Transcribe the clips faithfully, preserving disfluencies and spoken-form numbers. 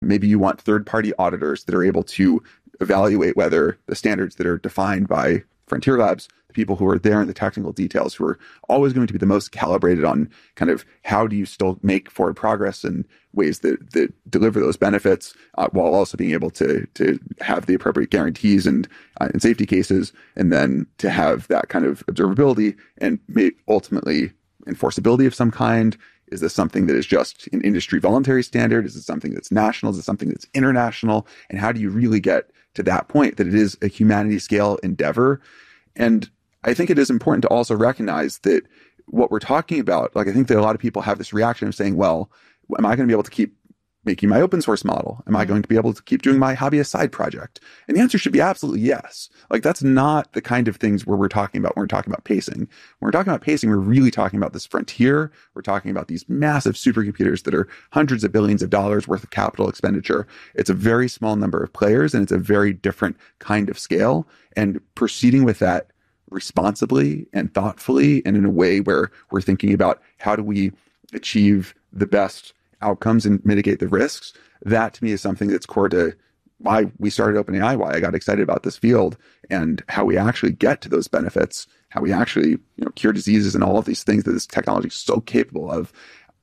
Maybe you want third-party auditors that are able to evaluate whether the standards that are defined by Frontier Labs, the people who are there in the technical details, who are always going to be the most calibrated on kind of how do you still make forward progress in ways that, that deliver those benefits, uh, while also being able to to have the appropriate guarantees and, uh, and safety cases, and then to have that kind of observability and may ultimately enforceability of some kind. Is this something that is just an industry voluntary standard? Is it something that's national? Is it something that's international? And how do you really get to that point that it is a humanity scale endeavor? And I think it is important to also recognize that what we're talking about, like I think that a lot of people have this reaction of saying, well, am I going to be able to keep making my open source model? Am I going to be able to keep doing my hobbyist side project? And the answer should be absolutely yes. Like that's not the kind of things where we're talking about when we're talking about pacing. When we're talking about pacing, we're really talking about this frontier. We're talking about these massive supercomputers that are hundreds of billions of dollars worth of capital expenditure. It's a very small number of players, and it's a very different kind of scale. And proceeding with that responsibly and thoughtfully and in a way where we're thinking about how do we achieve the best outcomes and mitigate the risks, that to me is something that's core to why we started OpenAI, why I got excited about this field, and how we actually get to those benefits, how we actually, you know, cure diseases and all of these things that this technology is so capable of.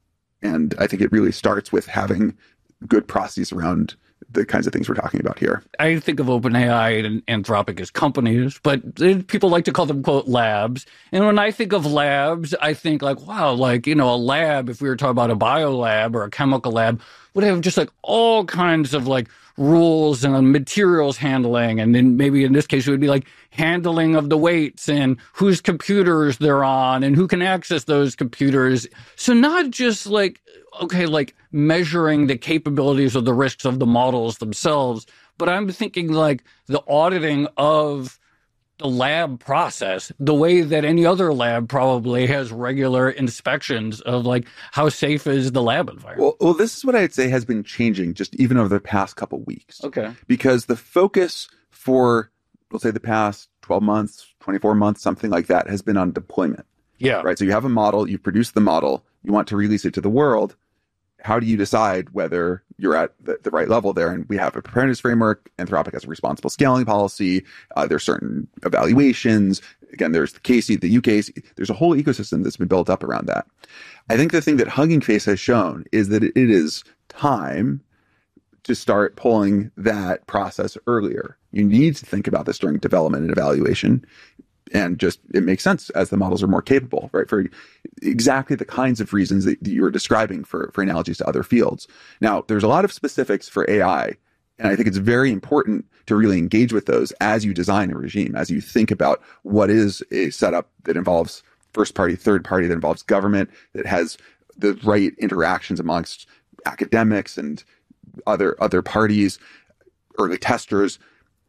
And I think it really starts with having good processes around the kinds of things we're talking about here. I think of OpenAI and Anthropic as companies, but people like to call them, quote, labs. And when I think of labs, I think like, wow, like, you know, a lab, if we were talking about a bio lab or a chemical lab, would have just like all kinds of like rules and materials handling. And then maybe in this case, it would be like handling of the weights and whose computers they're on and who can access those computers. So not just like, okay, like measuring the capabilities or the risks of the models themselves, but I'm thinking like the auditing of the lab process, the way that any other lab probably has regular inspections of like how safe is the lab environment. Well, well, this is what I'd say has been changing just even over the past couple weeks. Okay. Because the focus for, we'll say the past twelve months, twenty-four months, something like that has been on deployment. Yeah. Right. So you have a model, you produce the model, you want to release it to the world. How do you decide whether you're at the, the right level there? And we have a preparedness framework. Anthropic has a responsible scaling policy. Uh, there's certain evaluations. Again, there's the K C, the U K C. There's a whole ecosystem that's been built up around that. I think the thing that Hugging Face has shown is that it is time to start pulling that process earlier. You need to think about this during development and evaluation. And just, it makes sense as the models are more capable, right? For exactly the kinds of reasons that you were describing for, for analogies to other fields. Now, there's a lot of specifics for A I, and I think it's very important to really engage with those as you design a regime, as you think about what is a setup that involves first party, third party, that involves government, that has the right interactions amongst academics and other, other parties, early testers.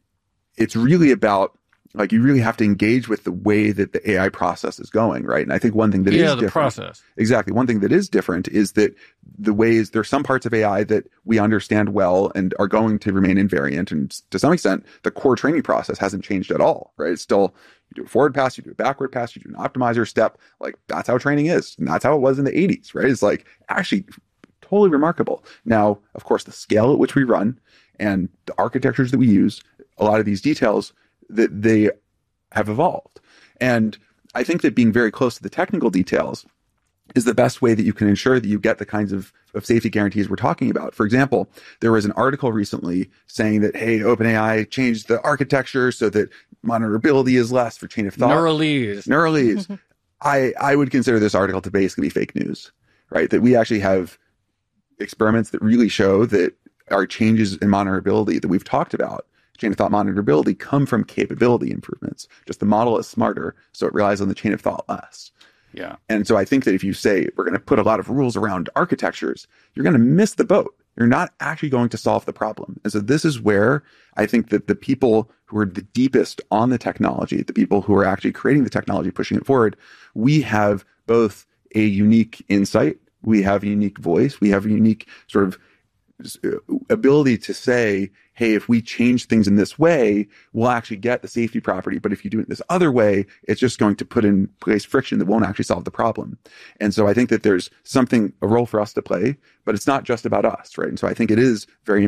It's really about, like, you really have to engage with the way that the A I process is going, right? And I think one thing that yeah, is the different, process. Exactly. One thing that is different is that the ways, there's some parts of A I that we understand well and are going to remain invariant. And to some extent, the core training process hasn't changed at all, right? It's still, you do a forward pass, you do a backward pass, you do an optimizer step. Like, that's how training is. And that's how it was in the eighties, right? It's like actually totally remarkable. Now, of course, the scale at which we run and the architectures that we use, a lot of these details, that they have evolved. And I think that being very close to the technical details is the best way that you can ensure that you get the kinds of, of safety guarantees we're talking about. For example, there was an article recently saying that, hey, OpenAI changed the architecture so that monitorability is less for chain of thought. Neuralese. Neuralese. I, I would consider this article to basically be fake news, right? That we actually have experiments that really show that our changes in monitorability that we've talked about, chain of thought monitorability, come from capability improvements. Just the model is smarter, so it relies on the chain of thought less. Yeah. And so I think that if you say we're going to put a lot of rules around architectures, you're going to miss the boat. You're not actually going to solve the problem. And so this is where I think that the people who are the deepest on the technology, the people who are actually creating the technology, pushing it forward, we have both a unique insight, we have a unique voice, we have a unique sort of ability to say, hey, if we change things in this way, we'll actually get the safety property. But if you do it this other way, it's just going to put in place friction that won't actually solve the problem. And so I think that there's something, a role for us to play, but it's not just about us, right? And so I think it is very